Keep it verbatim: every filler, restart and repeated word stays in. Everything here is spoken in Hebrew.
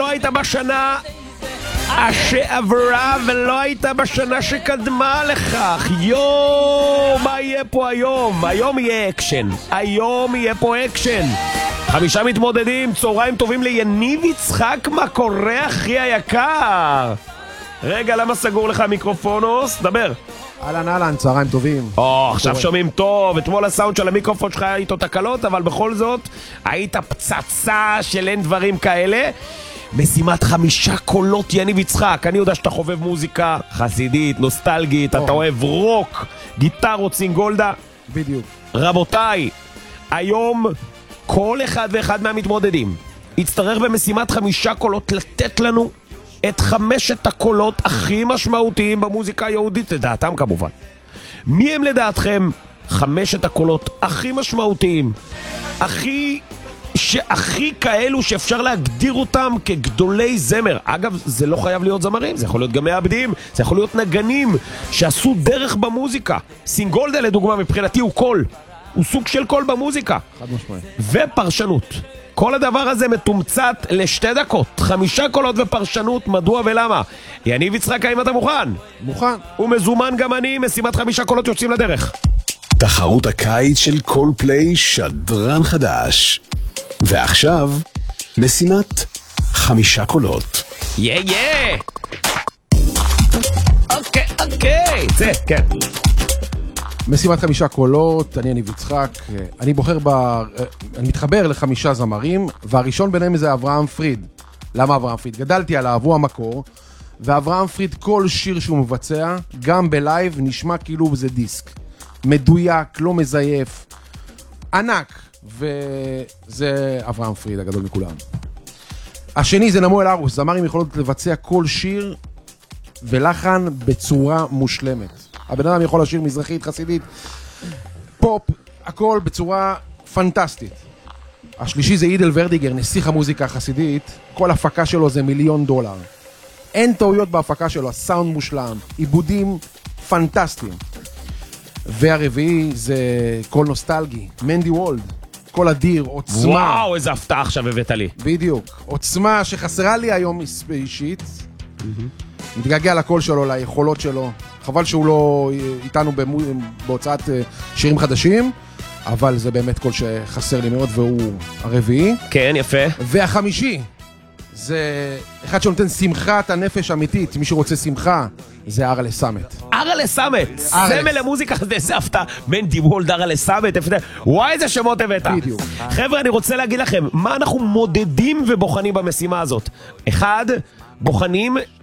היית בשנה שעברה ולא היית בשנה שקדמה לכך. יואו, מה יהיה פה היום? היום יהיה אקשן. היום יהיה פה אקשן. חמישה מתמודדים, צהריים טובים ליניב יצחק, מה קורה אחי היקר? רגע, למה סגור לך המיקרופונוס? דבר. אהלן אהלן, צהריים טובים. או, עכשיו שומעים טוב. אתמול הסאונד של המיקרופון שלך היה איתו תקלות, אבל בכל זאת היית פצצה של אין דברים כאלה. משימת חמישה קולות יניב יצחק. אני יודע שאתה חובב מוזיקה חסידית, נוסטלגית, אתה אוהב רוק, גיטרות, סינגולדה. בדיוק. רבותיי, היום כל אחד ואחד מהמתמודדים יצטרך במשימת חמישה קולות לתת לנו את חמשת הקולות הכי משמעותיים במוזיקה היהודית, לדעתם כמובן. מי הם לדעתכם חמשת הקולות הכי משמעותיים, הכי שהכי כאלו שאפשר להגדיר אותם כגדולי זמר? אגב, זה לא חייב להיות זמרים, זה יכול להיות גם מעבדים, זה יכול להיות נגנים שעשו דרך במוזיקה. סינגולדה לדוגמה מבחינתי הוא קול, הוא סוג של קול במוזיקה. חד משמעית. ופרשנות. כל הדבר הזה מתומצת לשתי דקות. חמישה קולות ופרשנות, מדוע ולמה? יניב יצחק, האם אתה מוכן? מוכן. ומזומן גם אני, משימת חמישה קולות יוצאים לדרך. תחרות הקיץ של קולפליי, שדרן חדש. ועכשיו, משימת חמישה קולות. יא יא! אוקיי, אוקיי. זה, כן. משימת חמישה קולות, אני יניב יצחק. אני בוחר ב... אני מתחבר לחמישה זמרים, והראשון ביניהם זה אברהם פריד. למה אברהם פריד? גדלתי עליו, הוא המקור, ואברהם פריד, כל שיר שהוא מבצע, גם בלייב, נשמע כאילו זה דיסק. מדויק, לא מזייף, ענק, וזה אברהם פריד הגדול מכולם. השני זה נמואל ארוש, זמרים יכולות לבצע כל שיר ולחן בצורה מושלמת. הבן אדם יכול לשיר מזרחית, חסידית, פופ, הכל בצורה פנטסטית. השלישי זה אידל ורדיגר, נסיך המוזיקה החסידית, כל הפקה שלו זה מיליון דולר. אין טעויות בהפקה שלו, הסאונד מושלם, עיבודים פנטסטיים. והרביעי זה קול נוסטלגי, מנדי וולד, קול אדיר, עוצמה. וואו, איזה הפתעה עכשיו הבאת לי. בדיוק, עוצמה שחסרה לי היום אישית. מתגעגע לקול שלו, ליכולות שלו. חבל שהוא לא איתנו בהוצאת שירים חדשים, אבל זה באמת קול שחסר לי מאוד, והוא הרביעי. כן, יפה. והחמישי זה אחד שנותן שמחת הנפש אמיתית. מי שרוצה שמחה זה ארלה סמט. ארלה סמט, סמל למוזיקה, זה הפתעה. מנדי וולד, ארלה סמט, וואי איזה שמות הבאת. בדיוק. חבר'ה, אני רוצה להגיד לכם מה אנחנו מודדים ובוחנים במשימה הזאת. אחד, בוחנים